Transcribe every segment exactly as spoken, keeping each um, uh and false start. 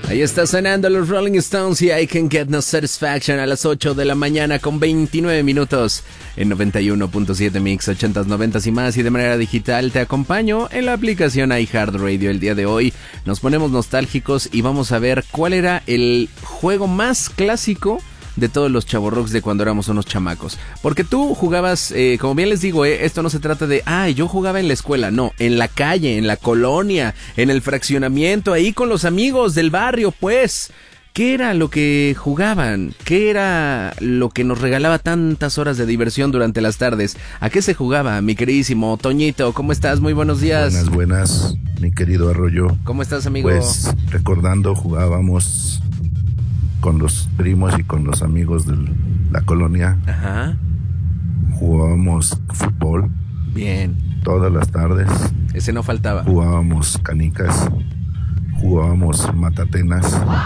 Ahí está sonando los Rolling Stones y I Can Get No Satisfaction a las ocho de la mañana con veintinueve minutos en noventa y uno punto siete Mix, ochentas, noventas y más, y de manera digital te acompaño en la aplicación iHeartRadio. El día de hoy nos ponemos nostálgicos y vamos a ver cuál era el juego más clásico de todos los chavorrocks de cuando éramos unos chamacos. Porque tú jugabas, eh, como bien les digo, eh, esto no se trata de, ay, yo jugaba en la escuela, no, en la calle, en la colonia, en el fraccionamiento, ahí con los amigos del barrio, pues. ¿Qué era lo que jugaban? ¿Qué era lo que nos regalaba tantas horas de diversión durante las tardes? ¿A qué se jugaba, mi queridísimo Toñito? ¿Cómo estás? Muy buenos días. Buenas, buenas, mi querido Arroyo. ¿Cómo estás, amigo? Pues, recordando, jugábamos con los primos y con los amigos de la colonia. Ajá. Jugábamos fútbol. Bien. Todas las tardes. Ese no faltaba. Jugábamos canicas. Jugábamos matatenas.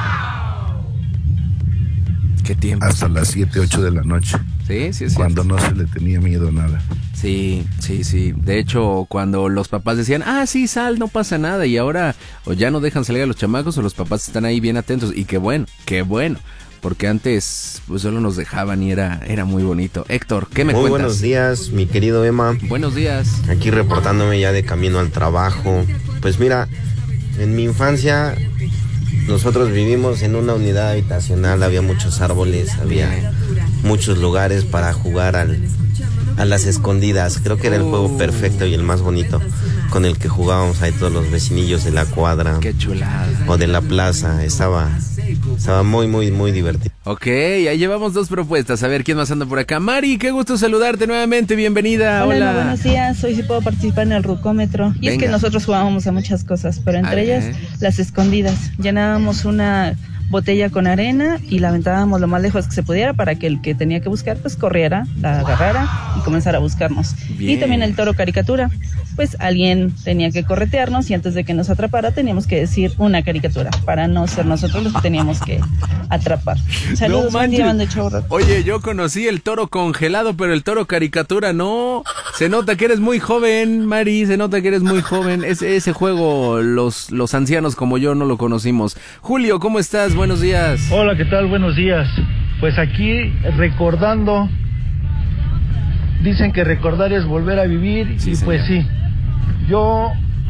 ¿Qué tiempo? Hasta las siete, ocho de la noche. Sí, sí, sí. Cuando no se le tenía miedo a nada. Sí, sí, sí. De hecho, cuando los papás decían, ah, sí, sal, no pasa nada, y ahora o ya no dejan salir a los chamacos o los papás están ahí bien atentos. Y qué bueno, qué bueno. Porque antes pues solo nos dejaban y era, era muy bonito. Héctor, ¿qué me muy cuentas? Buenos días, mi querido Emma. Buenos días. Aquí reportándome ya de camino al trabajo. Pues mira, en mi infancia nosotros vivimos en una unidad habitacional, había muchos árboles, había muchos lugares para jugar al, a las escondidas. Creo que era el juego perfecto y el más bonito con el que jugábamos ahí todos los vecinillos de la cuadra. Qué chulada. O de la plaza, estaba, estaba muy, muy, muy divertido. Ok, ahí llevamos dos propuestas. A ver, ¿quién más anda por acá? Mari, qué gusto saludarte nuevamente, bienvenida. Hola, Hola. buenos días, hoy sí puedo participar en el rucómetro. Y Venga. es que nosotros jugábamos a muchas cosas, pero entre A ellas ver. las escondidas. Llenábamos una botella con arena y la aventábamos lo más lejos que se pudiera para que el que tenía que buscar pues corriera, la agarrara y comenzara a buscarnos. Bien. Y también el toro caricatura, pues alguien tenía que corretearnos y antes de que nos atrapara teníamos que decir una caricatura para no ser nosotros los que teníamos que atrapar. Saludos, No buen día, manches. banda de Chavorrucos. Oye, yo conocí el toro congelado, pero el toro caricatura no. Se nota que eres muy joven, Mari, se nota que eres muy joven. Ese, ese juego los, los ancianos como yo no lo conocimos. Julio, ¿cómo estás? Buenos días. Hola, ¿qué tal? Buenos días. Pues aquí recordando, dicen que recordar es volver a vivir, Sí, y señor. pues sí, yo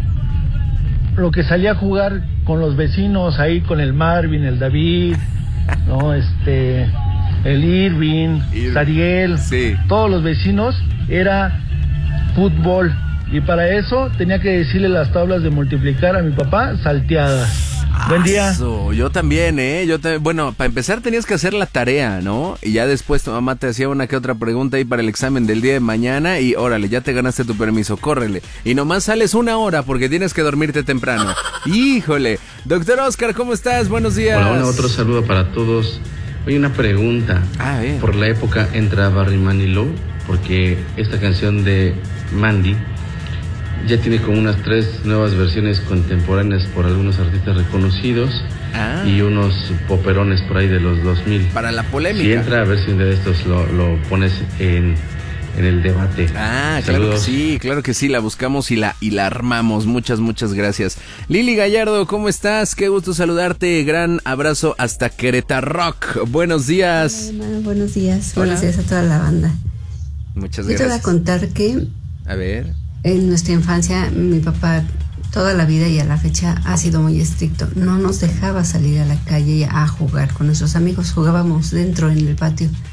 lo que salía a jugar con los vecinos ahí, con el Marvin, el David, no, este, el Irving, Irving. Sariel, Sí. todos los vecinos, era fútbol. Y para eso tenía que decirle las tablas de multiplicar a mi papá salteadas. Buen día. Aso, yo también, ¿eh? Yo también. Bueno, para empezar tenías que hacer la tarea, ¿no? Y ya después tu mamá te hacía una que otra pregunta ahí para el examen del día de mañana y órale, ya te ganaste tu permiso, córrele. Y nomás sales una hora porque tienes que dormirte temprano. Híjole. Doctor Oscar, ¿cómo estás? Buenos días. Hola, hola, otro saludo para todos. Oye, una pregunta. Ah, bien. Por la época entraba Manilow, porque esta canción de Mandy ya tiene como unas tres nuevas versiones contemporáneas por algunos artistas reconocidos Ah. y unos poperones por ahí de los dos mil. Para la polémica. Si entra, a ver si un día de estos lo, lo pones en, en el debate. Ah, claro que Saludos. sí, claro que sí, la buscamos y la, y la armamos. Muchas, muchas gracias. Lili Gallardo, ¿cómo estás? Qué gusto saludarte. Gran abrazo hasta Querétaro Rock. Buenos días. Hola, buenos días, Hola. buenos días a toda la banda. Muchas Yo te voy a gracias. contar que A ver. en nuestra infancia mi papá toda la vida y a la fecha ha sido muy estricto. No nos dejaba salir a la calle a jugar con nuestros amigos, jugábamos dentro en el patio.